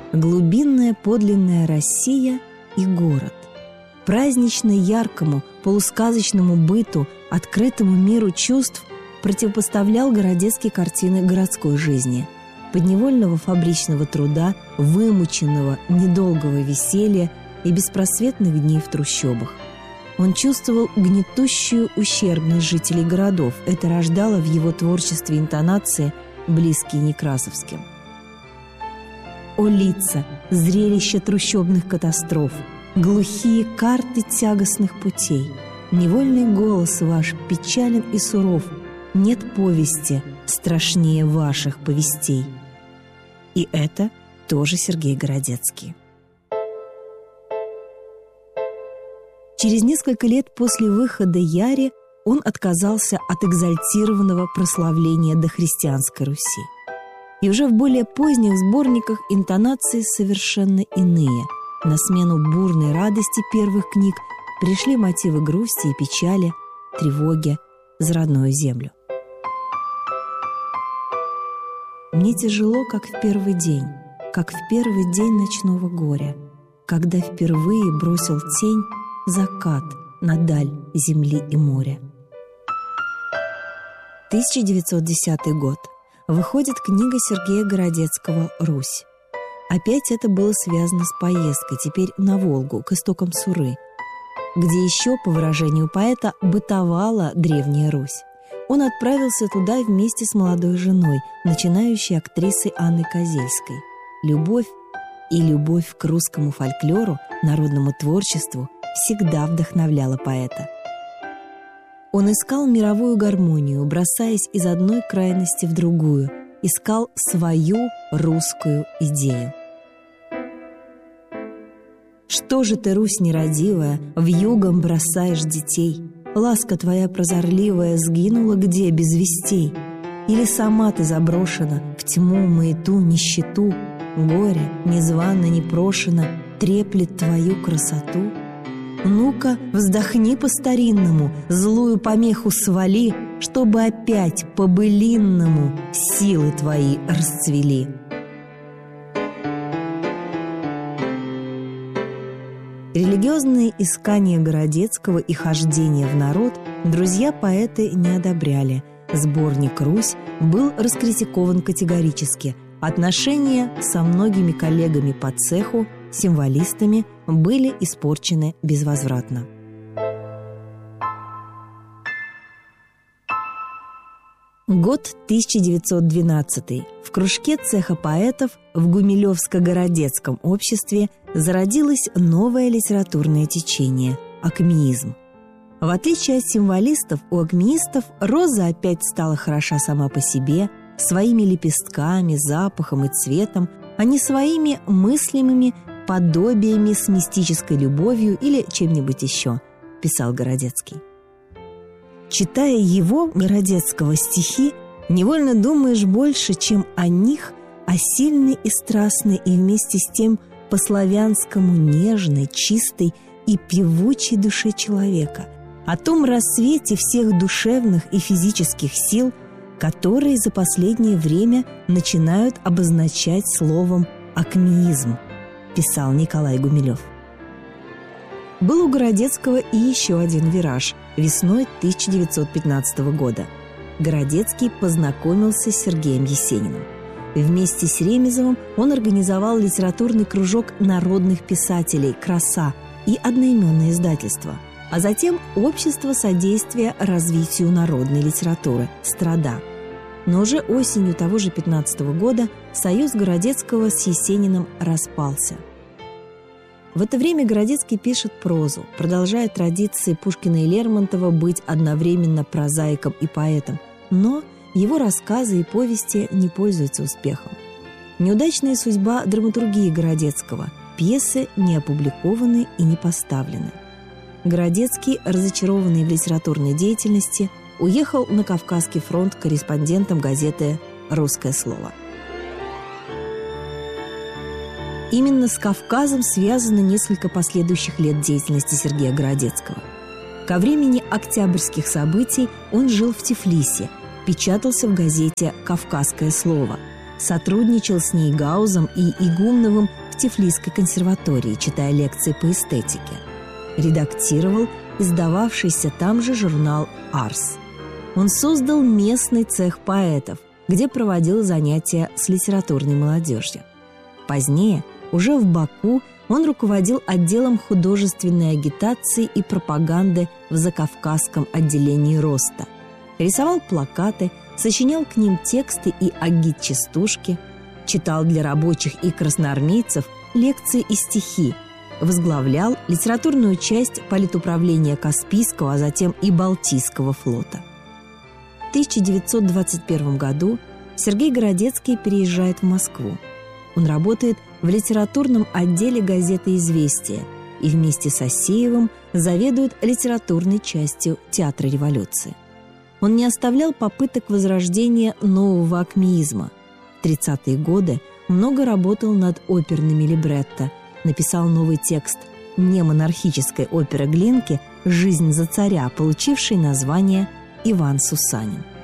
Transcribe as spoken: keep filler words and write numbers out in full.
глубинная подлинная Россия и город. Празднично яркому, полусказочному быту, открытому миру чувств противопоставлял Городецкий картины городской жизни, подневольного фабричного труда, вымученного, недолгого веселья и беспросветных дней в трущобах. Он чувствовал гнетущую ущербность жителей городов. Это рождало в его творчестве интонации, близкие некрасовским. О лица, зрелище трущобных катастроф, глухие карты тягостных путей, невольный голос ваш печален и суров, нет повести страшнее ваших повестей. И это тоже Сергей Городецкий. Через несколько лет после выхода «Яри» он отказался от экзальтированного прославления дохристианской Руси. И уже в более поздних сборниках интонации совершенно иные. На смену бурной радости первых книг пришли мотивы грусти и печали, тревоги за родную землю. Мне тяжело, как в первый день, как в первый день ночного горя, когда впервые бросил тень закат на даль земли и моря. тысяча девятьсот десятый год. Выходит книга Сергея Городецкого «Русь». Опять это было связано с поездкой, теперь на Волгу, к истокам Суры, где еще, по выражению поэта, бытовала Древняя Русь. Он отправился туда вместе с молодой женой, начинающей актрисой Анной Козельской. Любовь и любовь к русскому фольклору, народному творчеству всегда вдохновляла поэта. Он искал мировую гармонию, бросаясь из одной крайности в другую, искал свою русскую идею. Что же ты, Русь нерадивая, вьюгом бросаешь детей? Ласка твоя прозорливая сгинула где без вестей? Или сама ты заброшена в тьму, маяту, нищету? Горе, незвано, непрошено, треплет твою красоту? Ну-ка, вздохни по-старинному, злую помеху свали, чтобы опять по-былинному силы твои расцвели. Религиозные искания Городецкого и хождение в народ друзья поэты не одобряли. Сборник «Русь» был раскритикован категорически. Отношения со многими коллегами по цеху, символистами, были испорчены безвозвратно. Год тысяча девятьсот двенадцатый. В кружке цеха поэтов в Гумилевско-Городецком обществе зародилось новое литературное течение – акмеизм. В отличие от символистов, у акмеистов роза опять стала хороша сама по себе, своими лепестками, запахом и цветом, а не своими мыслимыми подобиями с мистической любовью или чем-нибудь еще, писал Городецкий. Читая его, Городецкого, стихи, невольно думаешь больше, чем о них, о сильной и страстной и вместе с тем по-славянскому нежной, чистой и певучей душе человека, о том рассвете всех душевных и физических сил, которые за последнее время начинают обозначать словом «акмеизм», писал Николай Гумилев. Был у Городецкого и еще один вираж весной тысяча девятьсот пятнадцатого года. Городецкий познакомился с Сергеем Есениным. Вместе с Ремезовым он организовал литературный кружок народных писателей «Краса» и одноименное издательство, а затем Общество содействия развитию народной литературы «Страда». Но уже осенью того же пятнадцатого года союз Городецкого с Есениным распался. В это время Городецкий пишет прозу, продолжая традиции Пушкина и Лермонтова быть одновременно прозаиком и поэтом, но его рассказы и повести не пользуются успехом. Неудачная судьба драматургии Городецкого, пьесы не опубликованы и не поставлены. Городецкий, разочарованный в литературной деятельности, уехал на Кавказский фронт корреспондентом газеты «Русское слово». Именно с Кавказом связано несколько последующих лет деятельности Сергея Городецкого. Ко времени октябрьских событий он жил в Тифлисе, печатался в газете «Кавказское слово». Сотрудничал с Нейгаузом и Игумновым в Тифлисской консерватории, читая лекции по эстетике. Редактировал издававшийся там же журнал «Арс». Он создал местный цех поэтов, где проводил занятия с литературной молодежью. Позднее, уже в Баку, он руководил отделом художественной агитации и пропаганды в Закавказском отделении Роста. Рисовал плакаты, сочинял к ним тексты и агит-частушки, читал для рабочих и красноармейцев лекции и стихи, возглавлял литературную часть политуправления Каспийского, а затем и Балтийского флота. В тысяча девятьсот двадцать первом году Сергей Городецкий переезжает в Москву. Он работает в литературном отделе газеты «Известия» и вместе с Асеевым заведует литературной частью Театра революции. Он не оставлял попыток возрождения нового акмеизма. В тридцатые годы много работал над оперными либретто, написал новый текст немонархической оперы Глинки «Жизнь за царя», получившей название «Иван Сусанин».